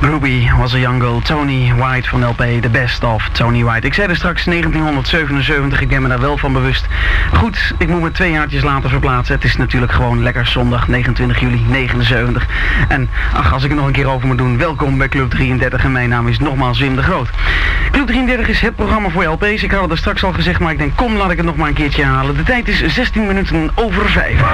Ruby was a young girl, Tony White van LP The Best of Tony White. Ik zei er straks 1977, ik ben me daar wel van bewust. Goed, ik moet me 2 jaartjes later verplaatsen. Het is natuurlijk gewoon lekker zondag 29 juli 79. En ach, als ik er nog een keer over moet doen, welkom bij Club 33 en mijn naam is nogmaals Wim de Groot. Club 33 is het programma voor LP's. Ik had het er straks al gezegd, maar ik denk kom laat ik het nog maar een keertje halen. De tijd is 16 minuten over 5.